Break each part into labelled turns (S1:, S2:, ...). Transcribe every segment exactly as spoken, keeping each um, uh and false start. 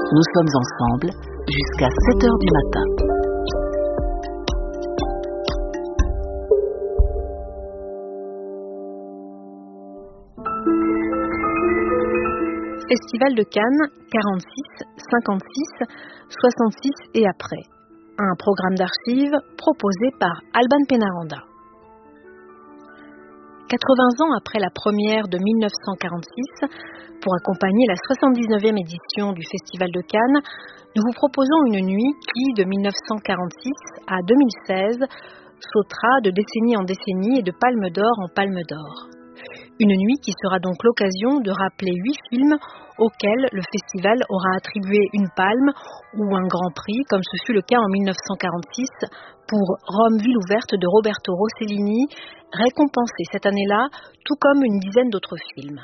S1: nous sommes ensemble jusqu'à sept heures du matin.
S2: Festival de Cannes, quarante-six, cinquante-six, soixante-six et après. Un programme d'archives proposé par Alban Pénaranda. quatre-vingts ans après la première de mille neuf cent quarante-six, pour accompagner la soixante-dix-neuvième édition du Festival de Cannes, nous vous proposons une nuit qui, de mille neuf cent quarante-six à deux mille seize, sautera de décennie en décennie et de palme d'or en palme d'or. Une nuit qui sera donc l'occasion de rappeler huit films auxquels le festival aura attribué une palme ou un grand prix, comme ce fut le cas en mille neuf cent quarante-six pour Rome, ville ouverte de Roberto Rossellini, récompensé cette année-là, tout comme une dizaine d'autres films.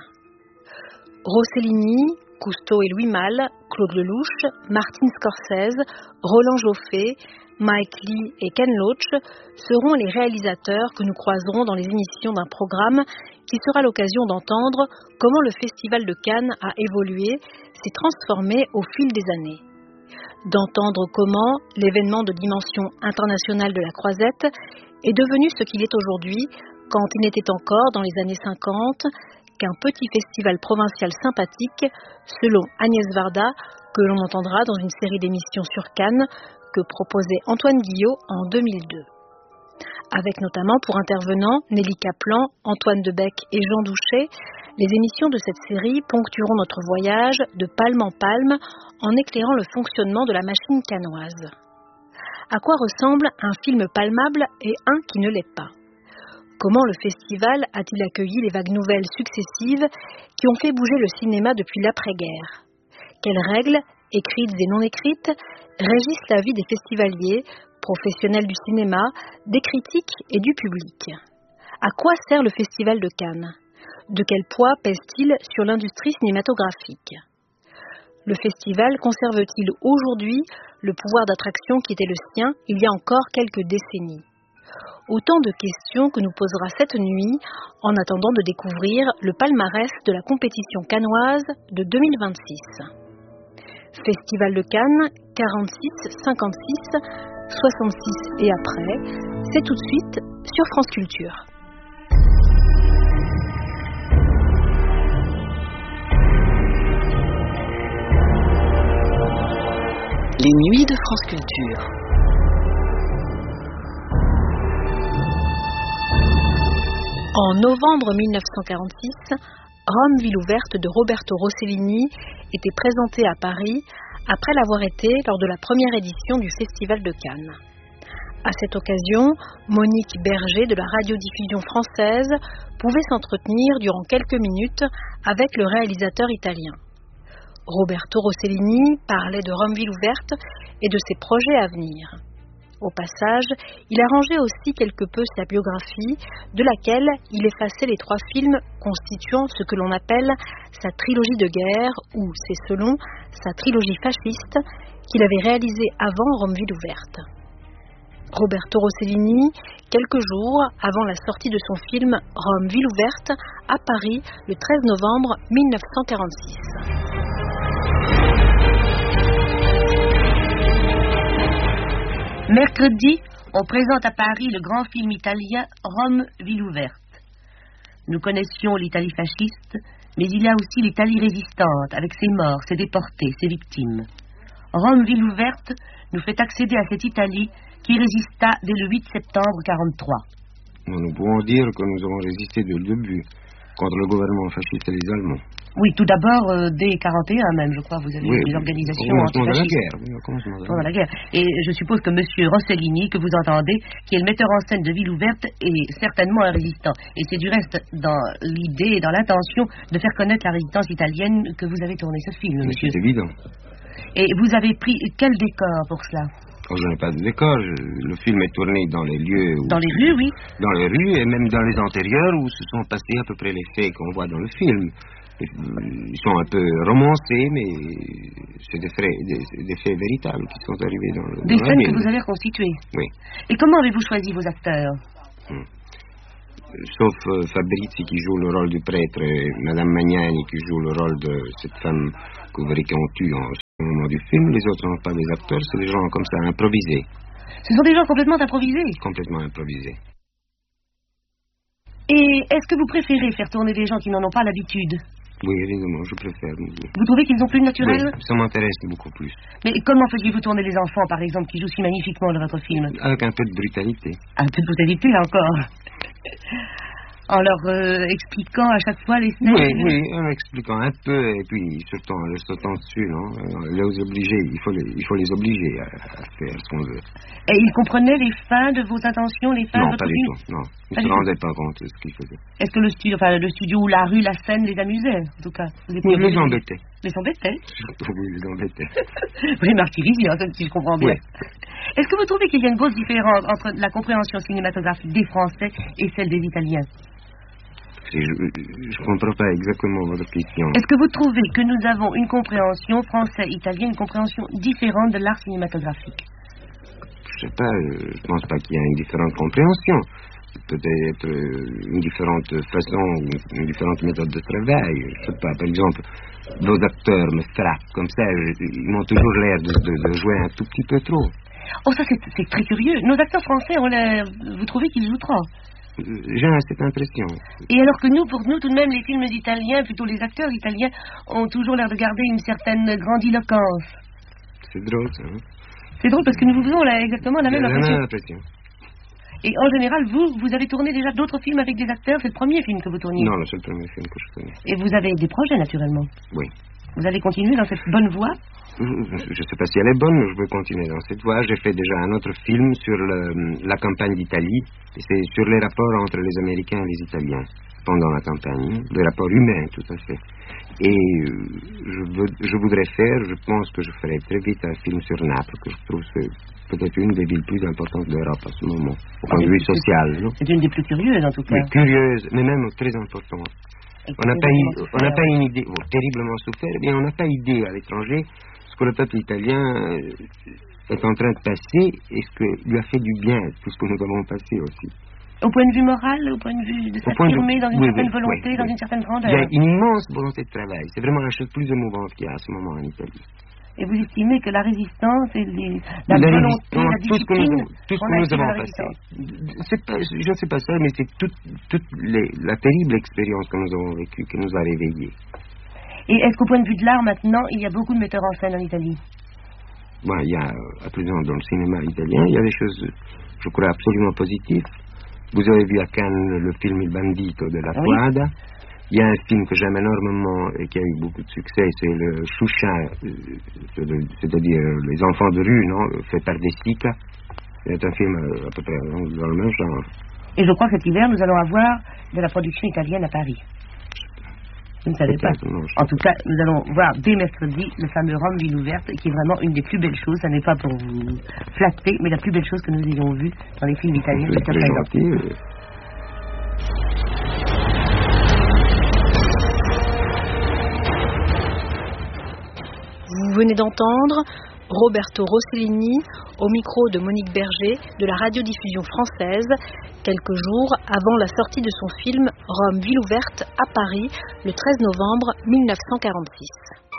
S2: Rossellini, Cousteau et Louis Malle, Claude Lelouch, Martin Scorsese, Roland Joffé, Mike Leigh et Ken Loach seront les réalisateurs que nous croiserons dans les émissions d'un programme qui sera l'occasion d'entendre comment le Festival de Cannes a évolué, s'est transformé au fil des années. D'entendre comment l'événement de dimension internationale de la Croisette est devenu ce qu'il est aujourd'hui, quand il n'était encore, dans les années cinquante, qu'un petit festival provincial sympathique, selon Agnès Varda, que l'on entendra dans une série d'émissions sur Cannes que proposait Antoine Guillot en deux mille deux. Avec notamment pour intervenants Nelly Kaplan, Antoine Debec et Jean Douchet, les émissions de cette série ponctueront notre voyage de palme en palme en éclairant le fonctionnement de la machine cannoise. À quoi ressemble un film palmable et un qui ne l'est pas ? Comment le festival a-t-il accueilli les vagues nouvelles successives qui ont fait bouger le cinéma depuis l'après-guerre ? Quelles règles, écrites et non écrites, régissent la vie des festivaliers, professionnels du cinéma, des critiques et du public ? À quoi sert le Festival de Cannes ? De quel poids pèse-t-il sur l'industrie cinématographique ? Le festival conserve-t-il aujourd'hui le pouvoir d'attraction qui était le sien il y a encore quelques décennies ? Autant de questions que nous posera cette nuit en attendant de découvrir le palmarès de la compétition cannoise de deux mille vingt-six. Festival de Cannes, quarante-six, cinquante-six, soixante-six et après, c'est tout de suite sur France Culture.
S1: Les nuits de France Culture.
S2: En novembre mille neuf cent quarante-six, Rome, ville ouverte de Roberto Rossellini était présenté à Paris après l'avoir été lors de la première édition du Festival de Cannes. À cette occasion, Monique Berger de la radiodiffusion française pouvait s'entretenir durant quelques minutes avec le réalisateur italien. Roberto Rossellini parlait de Rome, ville ouverte et de ses projets à venir. Au passage, il a rangé aussi quelque peu sa biographie, de laquelle il effaçait les trois films constituant ce que l'on appelle sa trilogie de guerre, ou, c'est selon, sa trilogie fasciste, qu'il avait réalisée avant Rome, ville ouverte. Roberto Rossellini, quelques jours avant la sortie de son film Rome, ville ouverte, à Paris, le treize novembre mille neuf cent quarante-six.
S3: Mercredi, on présente à Paris le grand film italien Rome, ville ouverte. Nous connaissions l'Italie fasciste, mais il y a aussi l'Italie résistante, avec ses morts, ses déportés, ses victimes. Rome, ville ouverte nous fait accéder à cette Italie qui résista dès le huit septembre quarante-trois.
S4: Nous pouvons dire que nous avons résisté dès le début contre le gouvernement fasciste et les Allemands.
S3: Oui, tout d'abord, euh, dès quarante et un même, je crois, vous avez
S4: oui,
S3: des organisations
S4: antifascistes.
S3: De la guerre. Oui, pendant la guerre. Et je suppose que M. Rossellini, que vous entendez, qui est le metteur en scène de Ville ouverte, est certainement un résistant. Et c'est du reste dans l'idée et dans l'intention de faire connaître la résistance italienne que vous avez tourné ce film, monsieur.
S4: C'est évident.
S3: Et vous avez pris quel décor pour cela ?
S4: Oh, je n'ai pas de décor. Je... Le film est tourné dans les lieux... Où...
S3: Dans les rues, oui.
S4: Dans les rues et même dans les antérieurs où se sont passés à peu près les faits qu'on voit dans le film. Ils sont un peu romancés, mais c'est des faits, des, des faits véritables qui sont arrivés dans le
S3: Des
S4: dans
S3: scènes
S4: la
S3: que vous avez reconstituées.
S4: Oui.
S3: Et comment avez-vous choisi vos acteurs ?
S4: hum. sauf euh, Fabrizi qui joue le rôle du prêtre et Madame Magnani qui joue le rôle de cette femme que vous verrez qu'on tue en ce moment du film, les autres ne sont pas des acteurs, c'est des gens comme ça improvisés.
S3: Ce sont des gens complètement improvisés.
S4: Complètement improvisés.
S3: Et est-ce que vous préférez faire tourner des gens qui n'en ont pas l'habitude?
S4: Oui, évidemment, je préfère.
S3: Vous trouvez qu'ils sont plus naturels?
S4: Oui, ça m'intéresse beaucoup plus.
S3: Mais comment faisiez-vous tourner les enfants, par exemple, qui jouent si magnifiquement dans votre film?
S4: Avec un peu de brutalité.
S3: Un peu de brutalité, encore. En leur euh, expliquant à chaque fois les scènes.
S4: Oui, oui, en expliquant un peu, et puis surtout en leur sautant dessus, non? Les obliger, il faut les, il faut les obliger à, à faire ce qu'on veut.
S3: Et ils comprenaient les fins de vos intentions, les fins
S4: non,
S3: de votre
S4: pas
S3: film?
S4: du tout, non. Ils
S3: Pas
S4: ne se
S3: du
S4: rendaient pas compte de ce qu'ils faisaient.
S3: Est-ce que le studio, enfin le studio ou la rue, la scène les amusait, en tout cas? Vous étiez
S4: Oui, les
S3: obligés-
S4: embêtait.
S3: Les embêtait?
S4: Surtout, oui, les embêtait.
S3: Vous les martyrisez, hein, si je comprends bien.
S4: Oui.
S3: Est-ce que vous trouvez qu'il y a une grosse différence entre la compréhension cinématographique des Français et celle des Italiens?
S4: Je ne comprends pas exactement votre question.
S3: Est-ce que vous trouvez que nous avons une compréhension français-italienne, une compréhension différente de l'art cinématographique?
S4: Je sais pas, euh, je pense pas qu'il y a une différente compréhension. Peut-être euh, une différente façon, une différente méthode de travail. Je sais pas, par exemple, vos acteurs me frappent comme ça, je- ils m'ont toujours l'air de, de, de jouer un tout petit peu trop.
S3: Oh, ça c'est c'est très curieux. Nos acteurs français ont l'air... Vous trouvez qu'ils jouent trop?
S4: Euh, J'ai cette impression.
S3: Et alors que nous, pour nous, tout de même, les films italiens, plutôt les acteurs italiens, ont toujours l'air de garder une certaine grandiloquence.
S4: C'est drôle, ça. Hein?
S3: C'est drôle parce que nous vous faisons là, exactement la même
S4: J'ai la
S3: impression.
S4: même impression.
S3: Et en général, vous, vous avez tourné déjà d'autres films avec des acteurs. C'est le premier film que vous tourniez.
S4: Non, c'est le premier film que je connais.
S3: Et vous avez des projets, naturellement.
S4: Oui.
S3: Vous allez continuer dans cette bonne voie?
S4: Je ne sais pas si elle est bonne, mais je veux continuer dans cette voie. J'ai fait déjà un autre film sur le, la campagne d'Italie. Et c'est sur les rapports entre les Américains et les Italiens pendant la campagne. Des rapports humains, tout à fait. Et euh, je, veux, je voudrais faire, je pense que je ferai très vite un film sur Naples, que je trouve c'est peut-être une des villes plus importantes d'Europe à ce moment, au point de vue social. Non?
S3: C'est une des plus curieuses, en tout cas.
S4: Mais curieuse, mais même très importante. On n'a pas, eu- on n'a pas une idée, bon, terriblement souffert, mais on n'a pas idée à l'étranger ce que le peuple italien euh, est en train de passer et ce que lui a fait du bien, tout ce que nous avons passé aussi.
S3: Au point de vue moral, au point de vue de
S4: Au point de
S3: s'affirmer
S4: vue-
S3: dans une
S4: oui,
S3: certaine
S4: oui,
S3: volonté,
S4: oui,
S3: dans
S4: oui.
S3: une certaine
S4: Il y
S3: grandeur.
S4: a une immense volonté de travail. C'est vraiment la chose plus émouvante qu'il y a à ce moment en Italie.
S3: Et vous estimez que la résistance et les- la,
S4: La
S3: volonté,
S4: résistance,
S3: la
S4: tout ce que nous
S3: discipline,
S4: avons, tout ce
S3: qu'on
S4: que
S3: a
S4: nous
S3: acquis dans
S4: avons
S3: la
S4: passé.
S3: résistance.
S4: C'est pas, je ne sais pas ça, mais c'est toute, toute les- la terrible expérience que nous avons vécue qui nous a réveillés.
S3: Et est-ce qu'au point de vue de l'art, maintenant, il y a beaucoup de metteurs en scène en Italie?
S4: Bon, il y a, à présent, dans le cinéma italien, il y a des choses, je crois, absolument positives. Vous avez vu à Cannes le film Il Bandito de la
S3: Oui.
S4: Quadra. Il y a un film que j'aime énormément et qui a eu beaucoup de succès, c'est le Chouchin, euh, c'est le- c'est-à-dire Les enfants de rue, non, fait par De Sica. C'est un film euh, à peu près dans dans le même genre.
S3: Et je crois que cet hiver, nous allons avoir de la production italienne à Paris. Vous ne savez pas.
S4: Peut-être, non, je-
S3: En tout cas, nous allons voir dès mercredi le fameux Rome Ville Ouverte, qui est vraiment une des plus belles choses. Ça n'est pas pour vous flatter, mais la plus belle chose que nous ayons vue dans les films italiens
S4: C'est
S3: jusqu'à
S4: très
S3: présent.
S4: gentil. euh.
S2: Vous venez d'entendre Roberto Rossellini au micro de Monique Berger de la radiodiffusion française, quelques jours avant la sortie de son film Rome Ville Ouverte à Paris le treize novembre mille neuf cent quarante-six.